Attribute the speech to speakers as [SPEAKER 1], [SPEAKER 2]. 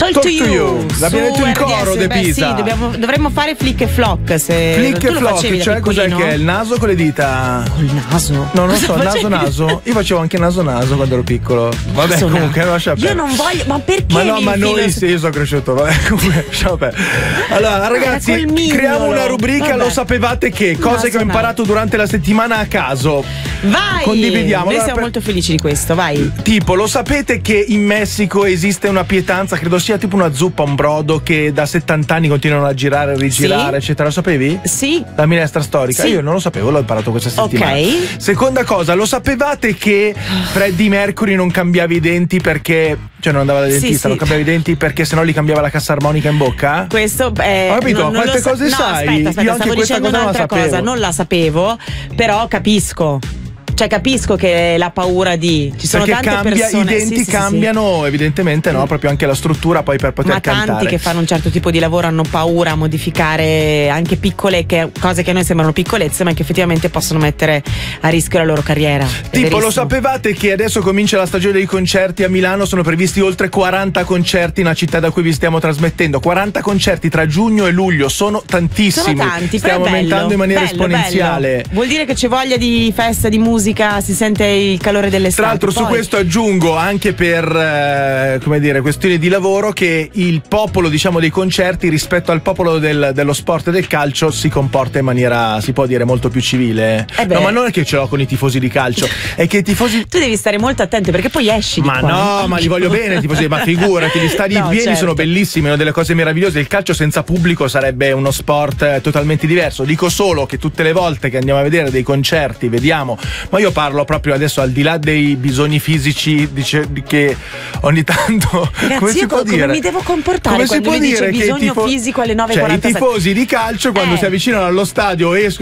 [SPEAKER 1] Talk to you.
[SPEAKER 2] L'abbiamo detto in coro, De Pisa.
[SPEAKER 1] Sì, dovremmo fare flick e flock. Se
[SPEAKER 2] Flick
[SPEAKER 1] tu
[SPEAKER 2] e
[SPEAKER 1] lo
[SPEAKER 2] flock,
[SPEAKER 1] facevi da
[SPEAKER 2] cioè cos'è
[SPEAKER 1] piccolino?
[SPEAKER 2] che è? Il naso con le dita?
[SPEAKER 1] Il naso?
[SPEAKER 2] No, non lo so, naso. Io facevo anche naso quando ero piccolo. Vabbè,
[SPEAKER 1] Naso,
[SPEAKER 2] comunque lascia perdere.
[SPEAKER 1] Io non voglio, ma perché?
[SPEAKER 2] Ma no, ma noi sì, io sono cresciuto. Vabbè, comunque lasciamo perdere. Allora, ragazzi, creiamo una rubrica.
[SPEAKER 1] Vabbè.
[SPEAKER 2] Lo sapevate che? Cose che ho imparato durante la settimana a caso.
[SPEAKER 1] Vai!
[SPEAKER 2] Condividiamo.
[SPEAKER 1] Noi
[SPEAKER 2] Allora,
[SPEAKER 1] siamo molto felici di questo, vai.
[SPEAKER 2] Tipo, lo sapete che in Messico esiste una pietanza, credo sia tipo una zuppa, un brodo, che da 70 anni continuano a girare, rigirare, eccetera. Lo sapevi?
[SPEAKER 1] Sì.
[SPEAKER 2] La minestra storica?
[SPEAKER 1] Sì.
[SPEAKER 2] Io non lo sapevo, l'ho imparato questa settimana.
[SPEAKER 1] Ok.
[SPEAKER 2] Seconda cosa, lo sapevate che Freddie Mercury non cambiava i denti perché, cioè non andava dal dentista, non cambiava i denti perché sennò gli cambiava la cassa armonica in bocca?
[SPEAKER 1] Questo è.
[SPEAKER 2] Ho capito,
[SPEAKER 1] non
[SPEAKER 2] quante
[SPEAKER 1] lo
[SPEAKER 2] cose sai?
[SPEAKER 1] Aspetta,
[SPEAKER 2] Io anche
[SPEAKER 1] stavo
[SPEAKER 2] questa
[SPEAKER 1] dicendo
[SPEAKER 2] cosa
[SPEAKER 1] un'altra
[SPEAKER 2] non la
[SPEAKER 1] cosa,
[SPEAKER 2] sapevo.
[SPEAKER 1] non la sapevo, però capisco. Cioè capisco che la paura di ci sono
[SPEAKER 2] perché
[SPEAKER 1] tante persone,
[SPEAKER 2] i denti cambiano evidentemente, no? Proprio anche la struttura poi per poter cantare.
[SPEAKER 1] Ma tanti che fanno un certo tipo di lavoro hanno paura a modificare anche piccole cose che a noi sembrano piccolezze, ma che effettivamente possono mettere a rischio la loro carriera.
[SPEAKER 2] Tipo, lo sapevate che adesso comincia la stagione dei concerti a Milano? Sono previsti oltre 40 concerti nella città da cui vi stiamo trasmettendo. 40 concerti tra giugno e luglio, sono tantissimi.
[SPEAKER 1] Sono tanti,
[SPEAKER 2] stiamo aumentando in maniera esponenziale.
[SPEAKER 1] Bello. Vuol dire che c'è voglia di festa, di musica, si sente il calore dell'estate.
[SPEAKER 2] Tra l'altro su questo aggiungo anche per come dire, questioni di lavoro, che il popolo, diciamo, dei concerti rispetto al popolo dello sport e del calcio si comporta in maniera, si può dire, molto più civile. No, ma non è che ce l'ho con i tifosi di calcio, è che i tifosi,
[SPEAKER 1] tu devi stare molto attento perché poi esci di
[SPEAKER 2] ma
[SPEAKER 1] qua.
[SPEAKER 2] no, ma li voglio bene i tifosi, ma figurati, gli stadi pieni sono bellissimi, sono delle cose meravigliose. Il calcio senza pubblico sarebbe uno sport totalmente diverso. Dico solo che tutte le volte che andiamo a vedere dei concerti vediamo, ma io parlo proprio adesso al di là dei bisogni fisici, che ogni tanto,
[SPEAKER 1] ragazzi,
[SPEAKER 2] come si può dire?
[SPEAKER 1] Come mi devo comportare
[SPEAKER 2] come
[SPEAKER 1] quando
[SPEAKER 2] si può
[SPEAKER 1] mi dice
[SPEAKER 2] dire
[SPEAKER 1] bisogno fisico alle 9:47?
[SPEAKER 2] Cioè, i tifosi di calcio quando si avvicinano allo stadio escono